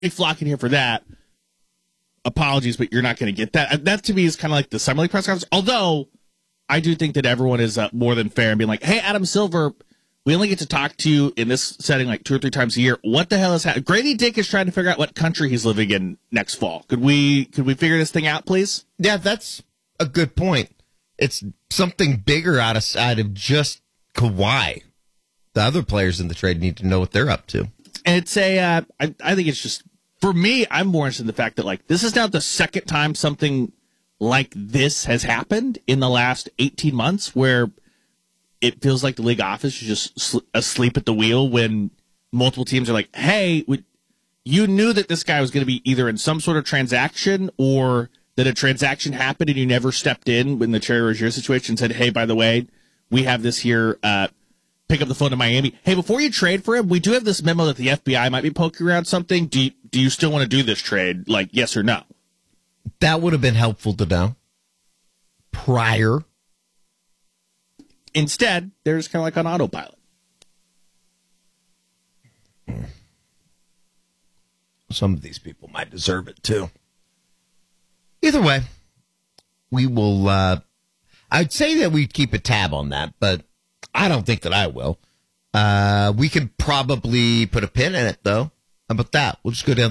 flocking here for that. Apologies, but you're not going to get that. That to me is kind of like the Summer League press conference. Although I do think that everyone is more than fair and being like, hey, Adam Silver, we only get to talk to you in this setting like 2 or 3 times a year. What the hell is happening? Grady Dick is trying to figure out what country he's living in next fall. Could we figure this thing out, please? Yeah, that's a good point. It's something bigger outside of just Kawhi. The other players in the trade need to know what they're up to. And it's I think it's just, for me, I'm more interested in the fact that, like, this is now the second time something like this has happened in the last 18 months where it feels like the league office is just asleep at the wheel when multiple teams are like, hey, you knew that this guy was going to be either in some sort of transaction or that a transaction happened and you never stepped in when the Terry Rozier situation said, hey, by the way, we have this here, pick up the phone to Miami. Hey, before you trade for him, we do have this memo that the FBI might be poking around something. Do you still want to do this trade? Like, yes or no? That would have been helpful to know prior. Instead, they're just kind of like on autopilot. Some of these people might deserve it, too. Either way, we will, I'd say that we'd keep a tab on that, but I don't think that I will. We could probably put a pin in it, though. How about that? We'll just go down